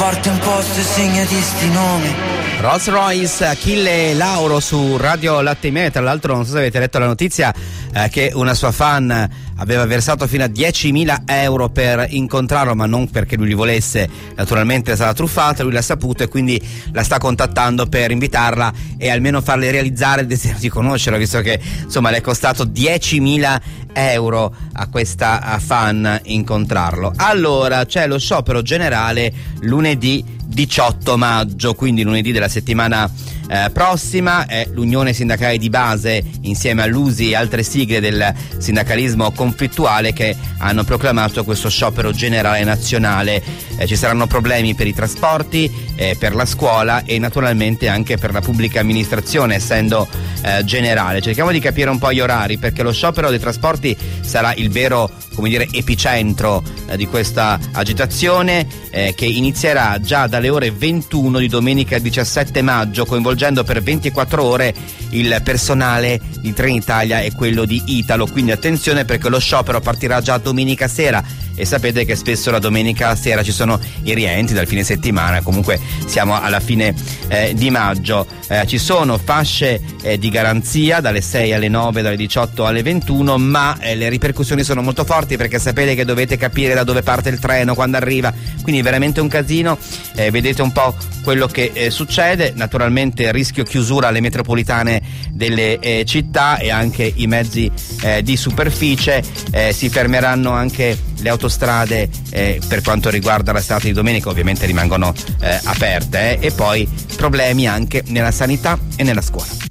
porti un posto e segnati sti nomi. Rolls Royce, Achille Lauro su Radio Latte Miele. Tra l'altro non so se avete letto la notizia che una sua fan aveva versato fino a 10.000 euro per incontrarlo, ma non perché lui li volesse, naturalmente è stata truffata, lui l'ha saputo e quindi la sta contattando per invitarla e almeno farle realizzare il desiderio di conoscerlo, visto che insomma le è costato 10.000 euro a questa fan incontrarlo. Allora c'è lo sciopero generale lunedì 18 maggio, quindi lunedì della settimana prossima. È l'Unione Sindacale di Base insieme all'USI e altre sigle del sindacalismo conflittuale che hanno proclamato questo sciopero generale nazionale. Ci saranno problemi per i trasporti, per la scuola e naturalmente anche per la pubblica amministrazione, essendo generale. Cerchiamo di capire un po' gli orari, perché lo sciopero dei trasporti sarà il vero, come dire, epicentro di questa agitazione che inizierà già dalle ore 21 di domenica 17 maggio, coinvolgendo per 24 ore il personale di Trenitalia e quello di Italo. Quindi attenzione, perché lo sciopero partirà già domenica sera e sapete che spesso la domenica sera ci sono i rientri dal fine settimana, comunque siamo alla fine di maggio. Ci sono fasce di garanzia dalle 6 alle 9, dalle 18 alle 21, ma le ripercussioni sono molto forti, perché sapete che dovete capire da dove parte il treno, quando arriva, quindi veramente un casino. Vedete un po' quello che succede. Naturalmente rischio chiusura alle metropolitane delle città e anche i mezzi di superficie. Si fermeranno anche le autostrade per quanto riguarda la serata di domenica, ovviamente rimangono aperte, e poi problemi anche nella sanità e nella scuola.